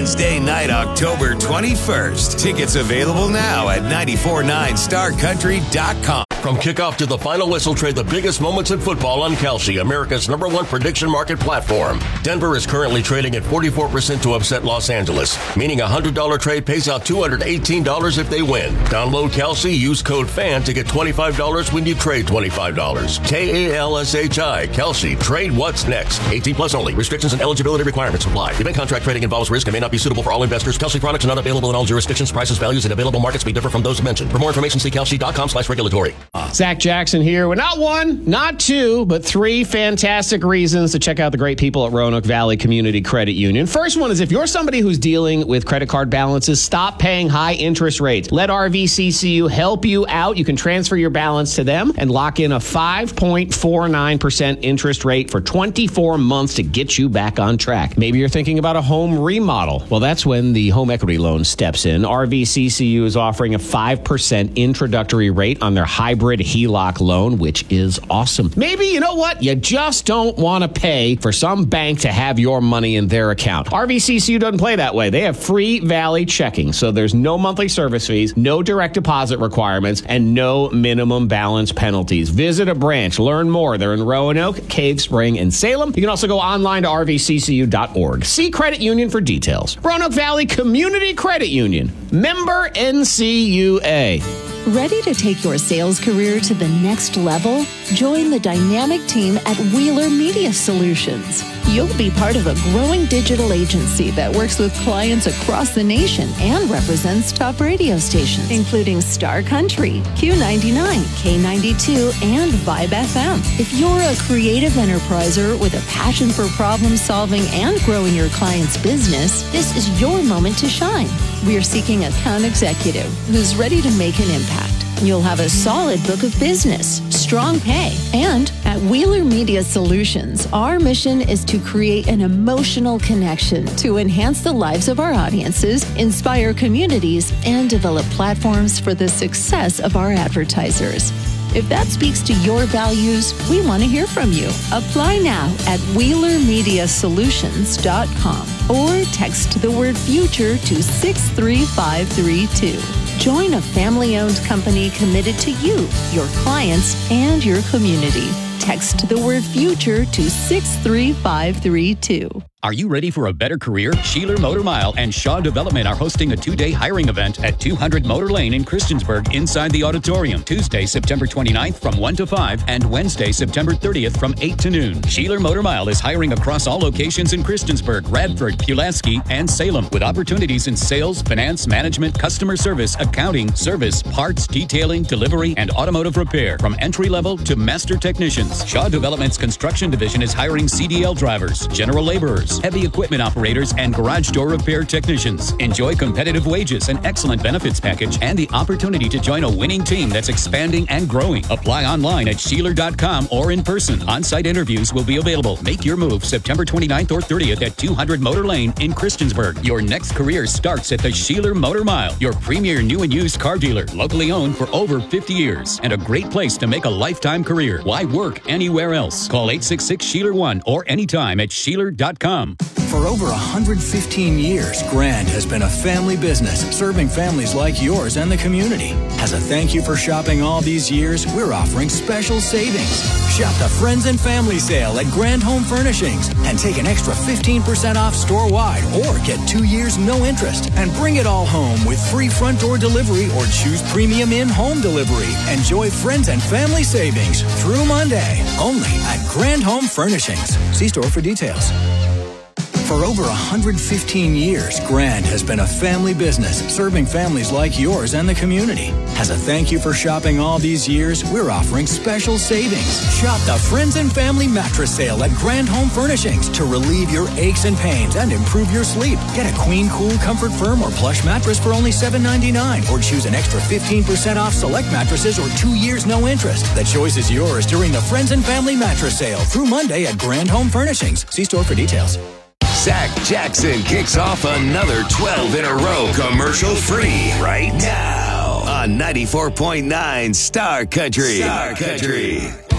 Wednesday night, October 21st. Tickets available now at 949starcountry.com. From kickoff to the final whistle, trade the biggest moments in football on Kalshi, America's #1 prediction market platform. Denver is currently trading at 44% to upset Los Angeles, meaning a $100 trade pays out $218 if they win. Download Kalshi, use code FAN to get $25 when you trade $25. KALSHI, Kalshi, trade what's next. 18 plus only. Restrictions and eligibility requirements apply. Event contract trading involves risk and may not be suitable for all investors. Kalshi products are not available in all jurisdictions. Prices, values, and available markets may differ from those mentioned. For more information, see kalshi.com/regulatory. Zach Jackson here with not one, not two, but three fantastic reasons to check out the great people at Roanoke Valley Community Credit Union. First one is if you're somebody who's dealing with credit card balances, stop paying high interest rates. Let RVCCU help you out. You can transfer your balance to them and lock in a 5.49% interest rate for 24 months to get you back on track. Maybe you're thinking about a home remodel. Well, that's when the home equity loan steps in. RVCCU is offering a 5% introductory rate on their hybrid HELOC loan, which is awesome. Maybe, you know what? You just don't want to pay for some bank to have your money in their account. RVCCU doesn't play that way. They have free Valley checking, so there's no monthly service fees, no direct deposit requirements, and no minimum balance penalties. Visit a branch. Learn more. They're in Roanoke, Cave Spring, and Salem. You can also go online to rvccu.org. See Credit Union for details. Roanoke Valley Community Credit Union. Member NCUA. Ready to take your sales career to the next level? Join the dynamic team at Wheeler Media Solutions. You'll be part of a growing digital agency that works with clients across the nation and represents top radio stations, including Star Country, Q99, K92, and Vibe FM. If you're a creative enterpriser with a passion for problem solving and growing your client's business, this is your moment to shine. We're seeking an account executive who's ready to make an impact. You'll have a solid book of business, strong pay, and at Wheeler Media Solutions, our mission is to create an emotional connection to enhance the lives of our audiences, inspire communities, and develop platforms for the success of our advertisers. If that speaks to your values, we want to hear from you. Apply now at WheelerMediaSolutions.com or text the word FUTURE to 63532. Join a family-owned company committed to you, your clients, and your community. Text the word FUTURE to 63532. Are you ready for a better career? Sheeler Motor Mile and Shaw Development are hosting a 2-day hiring event at 200 Motor Lane in Christiansburg inside the auditorium. Tuesday, September 29th from 1 to 5 and Wednesday, September 30th from 8 to noon. Sheeler Motor Mile is hiring across all locations in Christiansburg, Radford, Pulaski, and Salem with opportunities in sales, finance, management, customer service, accounting, service, parts, detailing, delivery, and automotive repair from entry-level to master technicians. Shaw Development's construction division is hiring CDL drivers, general laborers, heavy equipment operators, and garage door repair technicians. Enjoy competitive wages, an excellent benefits package, and the opportunity to join a winning team that's expanding and growing. Apply online at Sheeler.com or in person. On-site interviews will be available. Make your move September 29th or 30th at 200 Motor Lane in Christiansburg. Your next career starts at the Sheeler Motor Mile, your premier new and used car dealer, locally owned for over 50 years, and a great place to make a lifetime career. Why work anywhere else? Call 866-SHEELER1 or anytime at Sheeler.com. For over 115 years, Grand has been a family business serving families like yours and the community. As a thank you for shopping all these years, we're offering special savings. Shop the Friends and Family Sale at Grand Home Furnishings and take an extra 15% off store-wide or get 2 years no interest and bring it all home with free front door delivery or choose premium in-home delivery. Enjoy Friends and Family savings through Monday only at Grand Home Furnishings. See store for details. For over 115 years, Grand has been a family business serving families like yours and the community. As a thank you for shopping all these years, we're offering special savings. Shop the Friends and Family Mattress Sale at Grand Home Furnishings to relieve your aches and pains and improve your sleep. Get a Queen Cool Comfort Firm or plush mattress for only $7.99 or choose an extra 15% off select mattresses or 2 years no interest. The choice is yours during the Friends and Family Mattress Sale through Monday at Grand Home Furnishings. See store for details. Zach Jackson kicks off another 12 in a row commercial free right now on 94.9 Star Country. Star Country.